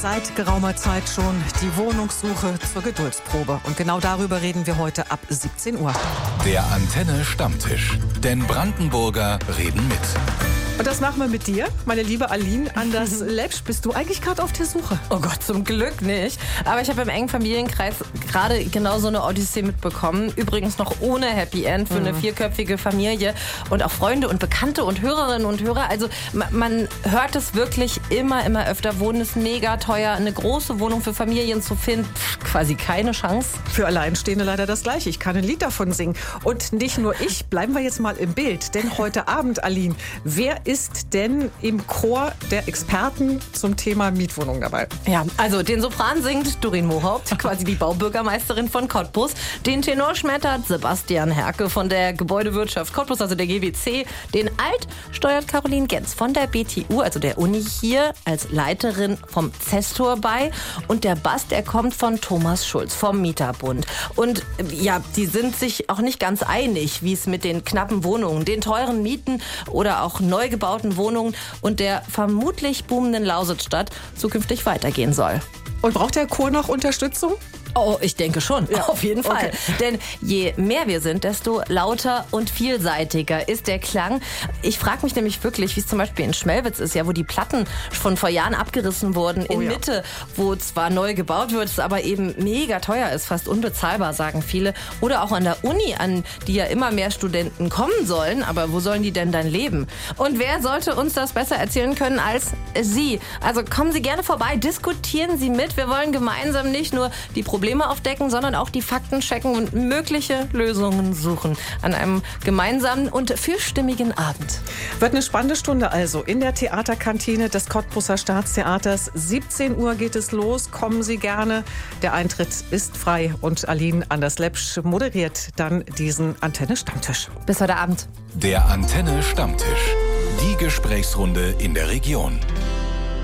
seit geraumer Zeit schon die Wohnungssuche zur Geduldsprobe. Und genau darüber reden wir heute ab 17 Uhr. Der Antenne Stammtisch. Denn Brandenburger reden mit. Und das machen wir mit dir, meine liebe Aline Anders-Lepsch. Bist du eigentlich gerade auf der Suche? Oh Gott, zum Glück nicht. Aber ich habe im engen Familienkreis gerade genau so eine Odyssee mitbekommen. Übrigens noch ohne Happy End für eine 4-köpfige Familie. Und auch Freunde und Bekannte und Hörerinnen und Hörer. Also man hört es wirklich immer öfter. Wohnen ist mega teuer. Eine große Wohnung für Familien zu finden, quasi keine Chance. Für Alleinstehende leider das Gleiche. Ich kann ein Lied davon singen. Und nicht nur ich, bleiben wir jetzt mal im Bild. Denn heute Abend, Aline, wer ist denn im Chor der Experten zum Thema Mietwohnung dabei? Ja, also den Sopran singt Doreen Mohaupt, quasi die Baubürgermeisterin von Cottbus. Den Tenor schmettert Sebastian Herke von der Gebäudewirtschaft Cottbus, also der GWC. Den Alt steuert Caroline Genz von der BTU, also der Uni hier, als Leiterin vom Zestor bei. Und der Bass, der kommt von Thomas Schulz vom Mieterbund. Und ja, die sind sich auch nicht ganz einig, wie es mit den knappen Wohnungen, den teuren Mieten oder auch neu gebauten Wohnungen und der vermutlich boomenden Lausitzstadt zukünftig weitergehen soll. Und braucht der Chor noch Unterstützung? Oh, ich denke schon, ja, auf jeden Fall. Okay. Denn je mehr wir sind, desto lauter und vielseitiger ist der Klang. Ich frage mich nämlich wirklich, wie es zum Beispiel in Schmelwitz ist, ja, wo die Platten schon vor Jahren abgerissen wurden, in Mitte, wo zwar neu gebaut wird, es aber eben mega teuer ist, fast unbezahlbar, sagen viele. Oder auch an der Uni, an die ja immer mehr Studenten kommen sollen, aber wo sollen die denn dann leben? Und wer sollte uns das besser erzählen können als Sie? Also kommen Sie gerne vorbei, diskutieren Sie mit. Wir wollen gemeinsam nicht nur die Probleme aufdecken, sondern auch die Fakten checken und mögliche Lösungen suchen an einem gemeinsamen und vielstimmigen Abend. Wird eine spannende Stunde also in der Theaterkantine des Cottbuser Staatstheaters. 17 Uhr geht es los. Kommen Sie gerne. Der Eintritt ist frei und Aline Anders-Lepsch moderiert dann diesen Antenne-Stammtisch. Bis heute Abend. Der Antenne Stammtisch. Die Gesprächsrunde in der Region.